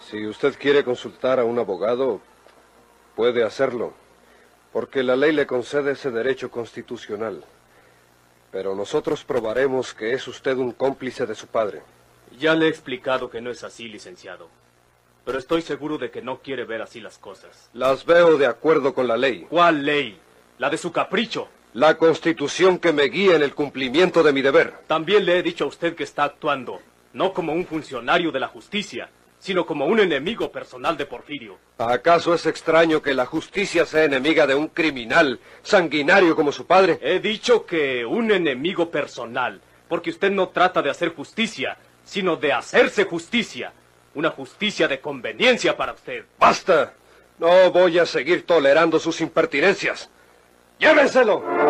Si usted quiere consultar a un abogado, puede hacerlo, porque la ley le concede ese derecho constitucional. Pero nosotros probaremos que es usted un cómplice de su padre. Ya le he explicado que no es así, licenciado. Pero estoy seguro de que no quiere ver así las cosas. Las veo de acuerdo con la ley. ¿Cuál ley? La de su capricho. La Constitución que me guía en el cumplimiento de mi deber. También le he dicho a usted que está actuando, no como un funcionario de la justicia, sino como un enemigo personal de Porfirio. ¿Acaso es extraño que la justicia sea enemiga de un criminal sanguinario como su padre? He dicho que un enemigo personal, porque usted no trata de hacer justicia, sino de hacerse justicia. Una justicia de conveniencia para usted. ¡Basta! No voy a seguir tolerando sus impertinencias. ¡Llévenselo!